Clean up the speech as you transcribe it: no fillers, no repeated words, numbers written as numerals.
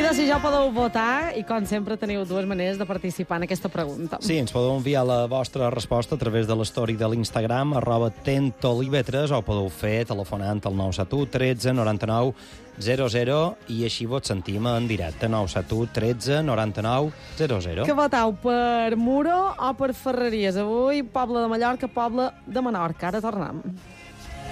Però si ja podeu votar i, com sempre, teniu dues maneres de participar en aquesta pregunta. Sí, ens podeu enviar la vostra resposta a través de l'story de l'Instagram, @tentolivetres, o podeu fer telefonant al 971 13 99 00 i així vos sentim en directe, 971 13 99 00. Que votau per Muro o per Ferreries? Avui, poble de Mallorca, poble de Menorca. Ara tornem.